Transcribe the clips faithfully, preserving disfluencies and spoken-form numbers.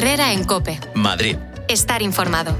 Herrera en COPE. Madrid. Estar informado.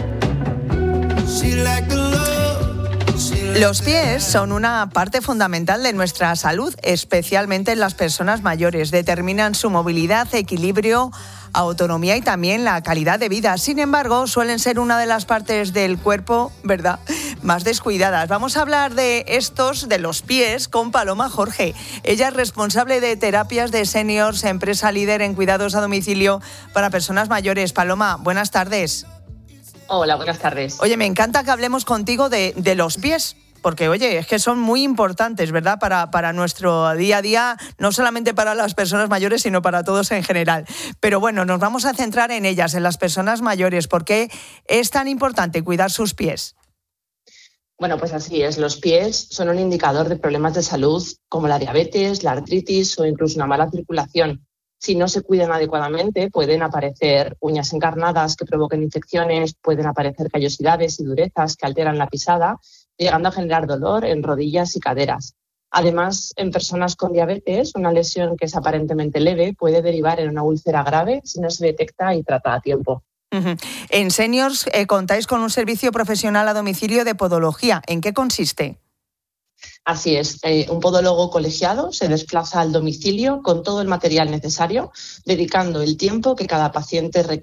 Los pies son una parte fundamental de nuestra salud, especialmente en las personas mayores. Determinan su movilidad, equilibrio, autonomía y también la calidad de vida. Sin embargo, suelen ser una de las partes del cuerpo, ¿verdad?, más descuidadas. Vamos a hablar de estos, de los pies, con Paloma Jorge. Ella es responsable de terapias de seniors, empresa líder en cuidados a domicilio para personas mayores. Paloma, buenas tardes. Hola, buenas tardes. Oye, me encanta que hablemos contigo de, de los pies, porque, oye, es que son muy importantes, ¿verdad?, para, para nuestro día a día, no solamente para las personas mayores, sino para todos en general. Pero bueno, nos vamos a centrar en ellas, en las personas mayores. ¿Por qué es tan importante cuidar sus pies? Bueno, pues así es. Los pies son un indicador de problemas de salud como la diabetes, la artritis o incluso una mala circulación. Si no se cuidan adecuadamente, pueden aparecer uñas encarnadas que provoquen infecciones, pueden aparecer callosidades y durezas que alteran la pisada, llegando a generar dolor en rodillas y caderas. Además, en personas con diabetes, una lesión que es aparentemente leve puede derivar en una úlcera grave si no se detecta y trata a tiempo. Uh-huh. En Seniors eh, contáis con un servicio profesional a domicilio de podología. ¿En qué consiste? Así es, eh, un podólogo colegiado se desplaza al domicilio con todo el material necesario, dedicando el tiempo que cada paciente requiere